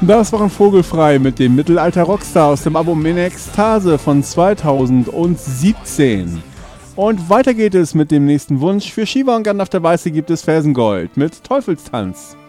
Das waren Vogelfrei mit dem Mittelalter-Rockstar aus dem Album In Ekstase von 2017. Und weiter geht es mit dem nächsten Wunsch. Für Shiva und Gandalf der Weiße gibt es Felsengold mit Teufelstanz.